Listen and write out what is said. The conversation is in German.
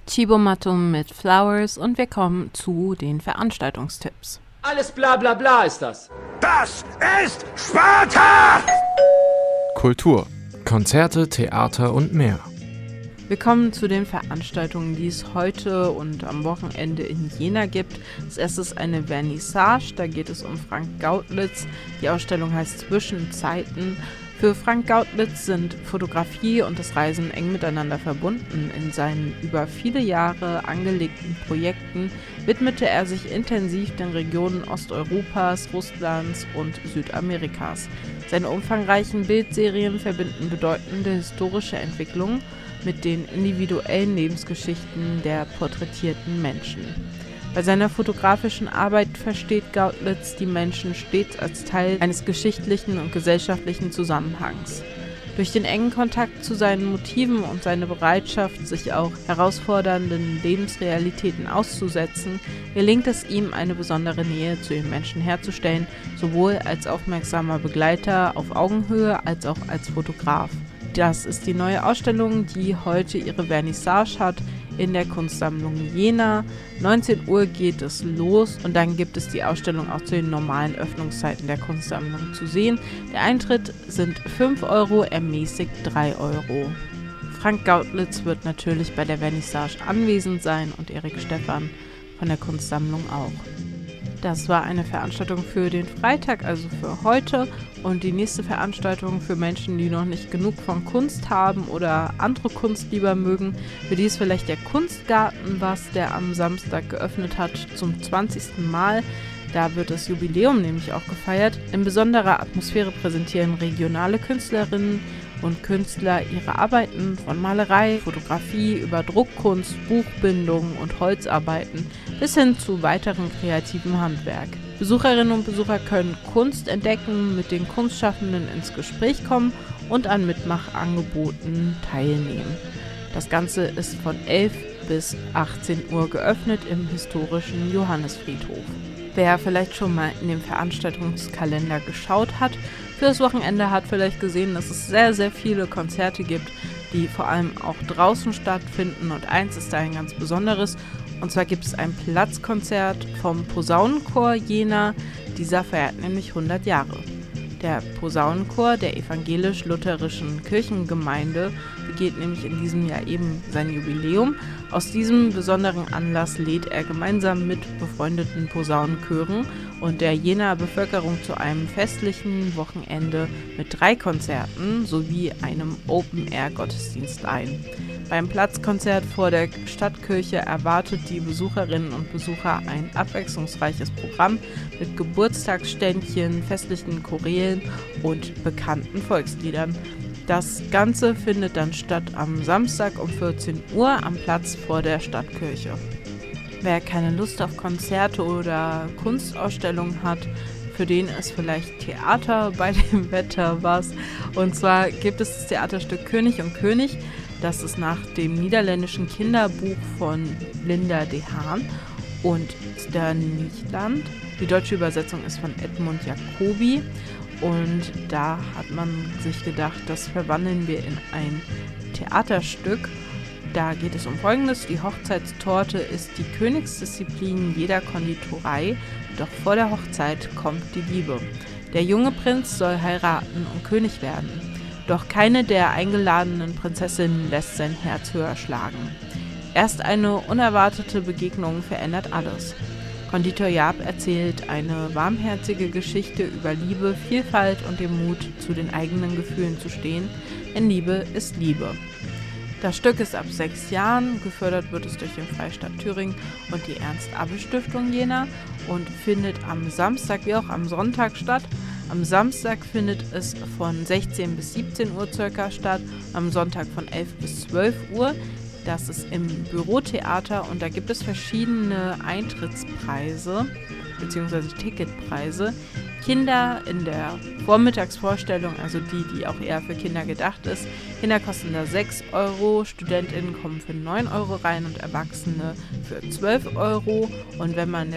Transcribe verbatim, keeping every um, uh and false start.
Thibaut Mattum mit Flowers und wir kommen zu den Veranstaltungstipps. Alles bla bla bla ist das. Das ist Sparta! Kultur, Konzerte, Theater und mehr. Wir kommen zu den Veranstaltungen, die es heute und am Wochenende in Jena gibt. Als erstes eine Vernissage, da geht es um Frank Gautlitz. Die Ausstellung heißt Zwischenzeiten. Für Frank Gautlitz sind Fotografie und das Reisen eng miteinander verbunden. In seinen über viele Jahre angelegten Projekten widmete er sich intensiv den Regionen Osteuropas, Russlands und Südamerikas. Seine umfangreichen Bildserien verbinden bedeutende historische Entwicklungen mit den individuellen Lebensgeschichten der porträtierten Menschen. Bei seiner fotografischen Arbeit versteht Gautlitz die Menschen stets als Teil eines geschichtlichen und gesellschaftlichen Zusammenhangs. Durch den engen Kontakt zu seinen Motiven und seine Bereitschaft, sich auch herausfordernden Lebensrealitäten auszusetzen, gelingt es ihm, eine besondere Nähe zu den Menschen herzustellen, sowohl als aufmerksamer Begleiter auf Augenhöhe als auch als Fotograf. Das ist die neue Ausstellung, die heute ihre Vernissage hat in der Kunstsammlung Jena. neunzehn Uhr geht es los und dann gibt es die Ausstellung auch zu den normalen Öffnungszeiten der Kunstsammlung zu sehen. Der Eintritt sind fünf Euro, ermäßigt drei Euro. Frank Gautlitz wird natürlich bei der Vernissage anwesend sein und Erik Stephan von der Kunstsammlung auch. Das war eine Veranstaltung für den Freitag, also für heute. Und die nächste Veranstaltung für Menschen, die noch nicht genug von Kunst haben oder andere Kunst lieber mögen, für die ist vielleicht der Kunstgarten was, der am Samstag geöffnet hat zum zwanzigsten Mal. Da wird das Jubiläum nämlich auch gefeiert. In besonderer Atmosphäre präsentieren regionale Künstlerinnen und Künstler ihre Arbeiten von Malerei, Fotografie über Druckkunst, Buchbindung und Holzarbeiten bis hin zu weiterem kreativen Handwerk. Besucherinnen und Besucher können Kunst entdecken, mit den Kunstschaffenden ins Gespräch kommen und an Mitmachangeboten teilnehmen. Das Ganze ist von elf bis achtzehn Uhr geöffnet im historischen Johannisfriedhof. Wer vielleicht schon mal in den Veranstaltungskalender geschaut hat, für das Wochenende hat vielleicht gesehen, dass es sehr, sehr viele Konzerte gibt, die vor allem auch draußen stattfinden. Und eins ist da ein ganz besonderes. Und zwar gibt es ein Platzkonzert vom Posaunenchor Jena. Dieser feiert nämlich hundert Jahre. Der Posaunenchor der evangelisch-lutherischen Kirchengemeinde begeht nämlich in diesem Jahr eben sein Jubiläum. Aus diesem besonderen Anlass lädt er gemeinsam mit befreundeten Posaunenchören und der Jenaer Bevölkerung zu einem festlichen Wochenende mit drei Konzerten sowie einem Open-Air-Gottesdienst ein. Beim Platzkonzert vor der Stadtkirche erwartet die Besucherinnen und Besucher ein abwechslungsreiches Programm mit Geburtstagsständchen, festlichen Chorälen und bekannten Volksliedern. Das Ganze findet dann statt am Samstag um vierzehn Uhr am Platz vor der Stadtkirche. Wer keine Lust auf Konzerte oder Kunstausstellungen hat, für den ist vielleicht Theater bei dem Wetter was. Und zwar gibt es das Theaterstück König und König. Das ist nach dem niederländischen Kinderbuch von Linda de Haan und der Nichtland. Die deutsche Übersetzung ist von Edmund Jacobi. Und da hat man sich gedacht, das verwandeln wir in ein Theaterstück. Da geht es um Folgendes: Die Hochzeitstorte ist die Königsdisziplin jeder Konditorei, doch vor der Hochzeit kommt die Liebe. Der junge Prinz soll heiraten und König werden, doch keine der eingeladenen Prinzessinnen lässt sein Herz höher schlagen. Erst eine unerwartete Begegnung verändert alles. Konditor Jaap erzählt eine warmherzige Geschichte über Liebe, Vielfalt und den Mut, zu den eigenen Gefühlen zu stehen, denn Liebe ist Liebe. Das Stück ist ab sechs Jahren, gefördert wird es durch den Freistaat Thüringen und die Ernst-Abbe-Stiftung Jena und findet am Samstag wie auch am Sonntag statt. Am Samstag findet es von sechzehn bis siebzehn Uhr circa statt, am Sonntag von elf bis zwölf Uhr. Das ist im Bürotheater und da gibt es verschiedene Eintrittspreise bzw. Ticketpreise. Kinder in der Vormittagsvorstellung, also die, die auch eher für Kinder gedacht ist. Kinder kosten da sechs Euro, StudentInnen kommen für neun Euro rein und Erwachsene für zwölf Euro. Und wenn man